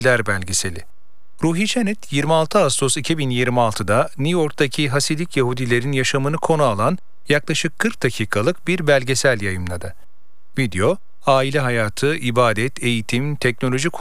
belgeseli. Ruhi Çenet, 26 Ağustos 2026'da New York'taki Hasidik Yahudilerin yaşamını konu alan yaklaşık 40 dakikalık bir belgesel yayımladı. Video, aile hayatı, ibadet, eğitim, teknoloji